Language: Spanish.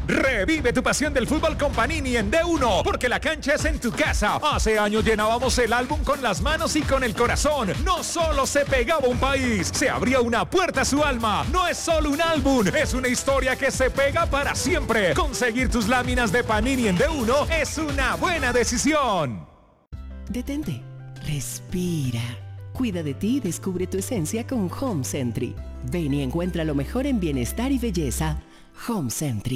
Revive tu pasión del fútbol con Panini en D1, porque la cancha es en tu casa. Hace años llenábamos el álbum con las manos y con el corazón. No solo se pegaba un país, se abría una puerta a su alma. No es solo un álbum, es una historia que se pega para siempre. Conseguir tus láminas de Panini en D1 es una buena decisión. Detente, respira. Cuida de ti y descubre tu esencia con Home Sentry. Ven y encuentra lo mejor en bienestar y belleza. Home Sentry.